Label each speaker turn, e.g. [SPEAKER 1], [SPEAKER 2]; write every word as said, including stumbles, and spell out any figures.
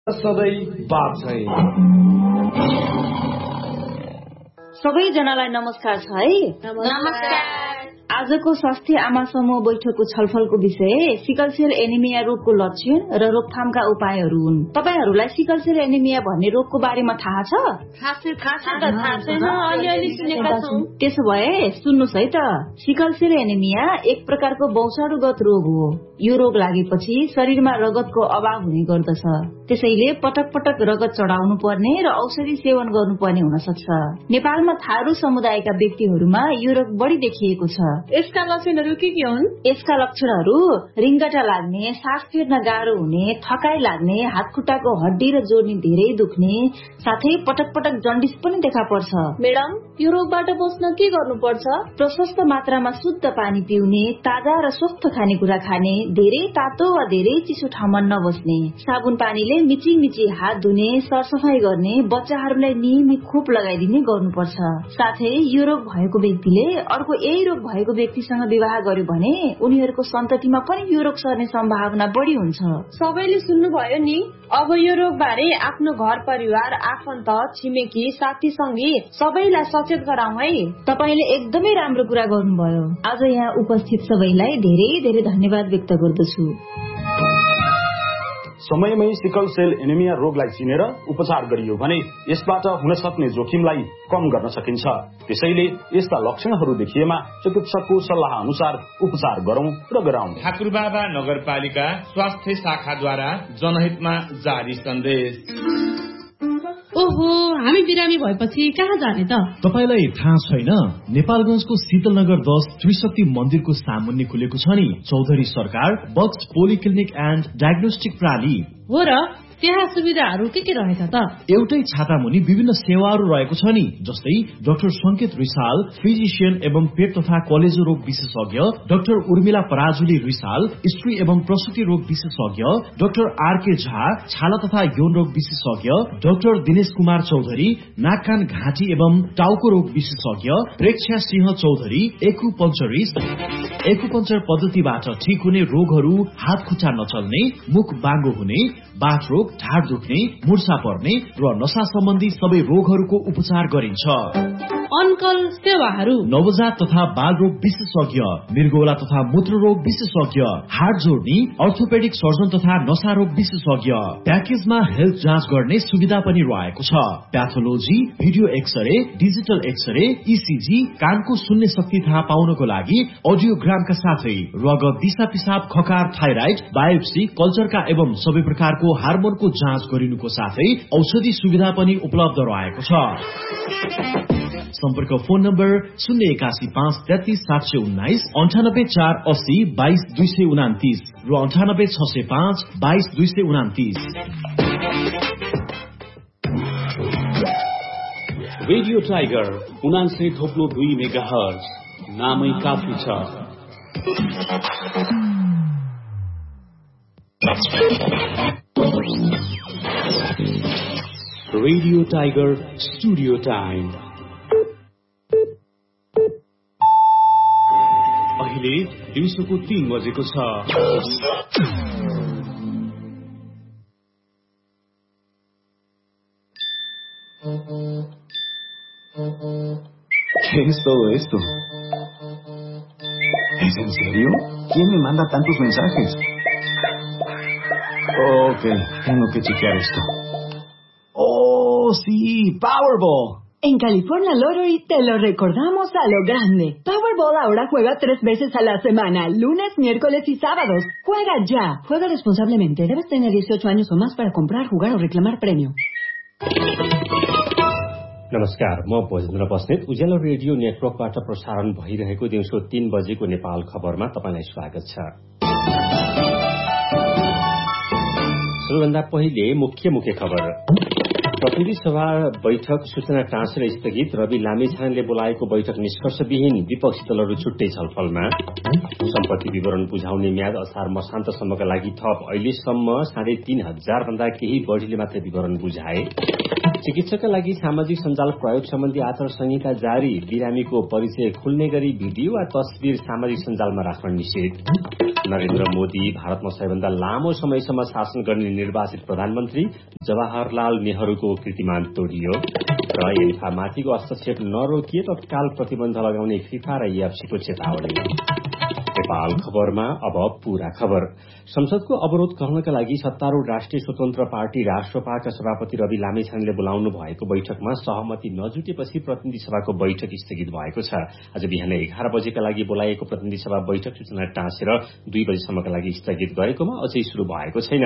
[SPEAKER 1] सधैँ बात चाहिँ
[SPEAKER 2] सबैजनालाई नमस्कार छ है।
[SPEAKER 3] नमस्कार।
[SPEAKER 2] आजको स्वास्थ्य आमा समूह बैठकको छलफलको विषय सिकल सेल एनिमिया रोगको लक्षण र रोकथामका उपायहरू हुन्। तपाईहरुलाई सिकल सेल एनिमिया भन्ने रोगको बारेमा थाहा छ?
[SPEAKER 3] खासै थाहा छैन, थाहा छैन, अलिअलि सुनेका छौं।
[SPEAKER 2] त्यसो भए सुन्नुस् है त। सिकल सेल एनिमिया एक प्रकारको वंशाणुगत रोग हो। यो रोग लागेपछि शरीरमा रगतको अभाव हुने गर्दछ। त्यसैले पटक पटक रगत चढाउनु पर्ने र औषधि सेवन गर्नुपर्ने हुन सक्छ। नेपालमा थारू समुदायका व्यक्तिहरूमा यो रोग बढी देखिएको छ।
[SPEAKER 3] यसका लक्षणहरू के के हुन्?
[SPEAKER 2] यसका लक्षणहरू रिङ्गटा लाग्ने, सास फेर्न गाह्रो हुने, थकाइ लाग्ने, हात खुट्टाको हड्डी र जोड्नी धेरै दुख्ने, साथै पटक पटक जन्डिस पनि देखा पर्छ।
[SPEAKER 3] मैडम, यो रोगबाट बच्न के गर्नुपर्छ?
[SPEAKER 2] प्रशस्त मात्रामा शुद्ध पानी पिउने, ताजा र स्वस्थ खानेकुरा खाने, धेरै तातो वा धेरै चिसो ठाउँमा नबस्ने, साबुन पानीले मिची मिची हात धुने, सरसफाई गर्ने, बच्चाहरूलाई नियमित खोप लगाइदिने गर्नुपर्छ। साथै यो रोग भएको व्यक्तिले अर्को यही रोग भएको व्यक्तिसँग विवाह गर्यो भने उनीहरूको सन्ततिमा पनि यो रोग सर्ने सम्भावना बढी हुन्छ।
[SPEAKER 3] सबैले सुन्नुभयो नि। अब यो रोग बारे आफ्नो घर परिवार, आफन्त, छिमेकी, साथी संगी सबैलाई सचेत गराउँ है।
[SPEAKER 2] तपाईले एकदमै राम्रो कुरा गर्नुभयो। आज यहाँ उपस्थित सबैलाई धेरै धेरै धन्यवाद व्यक्त गर्दछु।
[SPEAKER 4] समयमै सिकल सेल एनिमिया रोगलाई चिनेर उपचार गरियो भने यसबाट हुन सक्ने जोखिमलाई कम गर्न सकिन्छ। त्यसैले यस्ता लक्षणहरू देखिएमा चिकित्सकको सल्लाह अनुसार उपचार गरौं र गराउँ।
[SPEAKER 5] ठाकुरबाबा नगरपालिका स्वास्थ्य शाखाद्वारा जनहितमा जारी सन्देश।
[SPEAKER 3] ओहो, हामी बिरामी भएपछि कहाँ जाने त?
[SPEAKER 6] तपाईलाई थाहा छैन? नेपालगञ्जको शीतलनगर दस त्रिशक्ति मन्दिरको सामुन्ने खुलेको छ नि चौधरी सरकार बक्स पोलिक्लिनिक एन्ड डायग्नोस्टिक प्रणाली।
[SPEAKER 3] हो र, त्यहाँ सुविधाहरू के के रहेछ त?
[SPEAKER 6] एउटै छाता मुनि विभिन्न सेवाहरू रहेको छ नि, जस्तै डाक्टर संकेत रिसाल फिजिशियन एवं पेट तथा कलेजो रोग विशेषज्ञ, डाक्टर उर्मिला पराजुली रिसाल स्त्री एवं प्रसुति रोग विशेषज्ञ, डाक्टर आरके झा छाला तथा यौन रोग विशेषज्ञ, डाक्टर दिनेश कुमार चौधरी नाक कान घाँटी एवं टाउको रोग विशेषज्ञ, प्रेक्षा सिंह चौधरी एक्युपंक्चरिस्ट। एक्युपंक्चर पद्धतिबाट ठिक हुने रोगहरू हात खुट्टा नचल्ने, मुख बाङ्गो हुने, बाथ रोग, ढाड दुख्ने, मुर्छा पर्ने र नशा सम्बन्धी सबै रोगहरूको उपचार गरिन्छ।
[SPEAKER 3] अनकल सेवाहरू
[SPEAKER 6] नवजात तथा बाल रोग विशेषज्ञ, मृगौला तथा मूत्र रोग विशेषज्ञ, हाड जोड्ने, अर्थोपेडिक सर्जन तथा नशा रोग विशेषज्ञ। प्याकेजमा हेल्थ जाँच गर्ने सुविधा पनि रहेको छ। Pathology, video x-ray, digital x-ray, ECG, कानको सुन्ने शक्ति थाहा पाउनको लागि अडियोग्रामका साथै रगत, दिशा पिसाब, खकार, थाइराइड, बायोप्सी, कल्चरका एवं सबै प्रकारको हार्मोनको जाँच गरिनुको साथै औषधि सुविधा पनि उपलब्ध रहेको छ। सम्पर्क फोन नम्बर शून्य एकासी पाँच तेत्तीस सात सय उन्नाइस, अन्ठानब्बे चार अस्सी बाइस दुई सय उनातिस र अन्ठानब्बे छ सय पाँच बाइस दुई सय उनातिस।
[SPEAKER 7] रेडियो टाइगर उनान्सय थोप्लो दुई मेगा हर्ज नामै काफी छ। रेडियो टाइगर स्टुडियो टाइम अहिले दिउँसोको तीन बजेको छ।
[SPEAKER 8] Esto, esto. ¿Es en serio? ¿Quién me manda tantos mensajes? Ok, tengo que chequear esto. Oh, sí, Powerball.
[SPEAKER 9] En California Lottery te lo recordamos a lo grande. Powerball ahora juega tres veces a la semana, lunes, miércoles y sábados. Juega ya. Juega responsablemente. Debes tener dieciocho años o más para comprar, jugar o reclamar premio.
[SPEAKER 10] नमस्कार, म भोजेन्द्र बस्नेत उज्यालो radio नेटवर्कबाट प्रसारण भइरहेको दिउँसो तीन बजेको नेपाल खबरमा तपाईलाई स्वागत छ। सबैभन्दा पहिले मुख्य मुख्य खबर। प्रतिनिधि सभा बैठक सूचना टाँसेर स्थगित, रवि लामिछानेले बोलाएको बैठक निष्कर्षविहीन, विपक्षी दलहरू छुट्टै छलफलमा। सम्पत्ति विवरण बुझाउने म्याद असार मसान्तसम्मका लागि थप, अहिलेसम्म साढे तीन हजार भन्दा केही बढ़ीले मात्र विवरण बुझाए। चिकित्सकका लागि सामाजिक सञ्जाल प्रयोग सम्बन्धी आचार संहिता जारी, बिरामीको परिचय खुल्ने गरी भिडियो वा तस्बिर सामाजिक सञ्जालमा राख्न निषेध। नरेन्द्र मोदी भारतमा सबैभन्दा लामो समयसम्म शासन गर्ने निर्वाचित प्रधानमन्त्री, जवाहरलाल नेहरूको कीर्तिमान तोडियो। र एन्फामाथिको हस्तक्षेप नरोकिए तत्काल प्रतिबन्ध लगाउने फिफा र एएफसीको चेतावनी। नेपाल खबरमा अब पूरा खबर। संसदको अवरोध गर्नका लागि सत्तारूढ़ राष्ट्रिय स्वतन्त्र पार्टी राष्ट्रपाका सभापति रवि लामिछानेले बोलाउनु भएको बैठकमा सहमति नजुटेपछि प्रतिनिधि सभाको बैठक स्थगित भएको छ। आज बिहान एघार बजेका लागि बोलाइएको प्रतिनिधि सभा बैठक सूचना टाँसेर दुई बजेसम्मका लागि स्थगित गरेकोमा अझै शुरू भएको छैन।